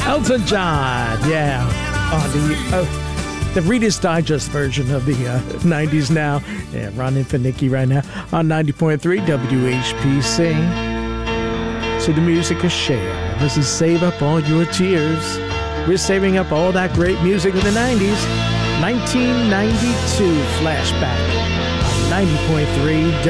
Elton John, yeah. On the Reader's Digest version of the 90s now. Yeah, Ron and Nikki right now on 90.3 WHPC. So the music is Cher. This is Save Up All Your Tears. We're saving up all that great music in the 90s. 1992 flashback on 90.3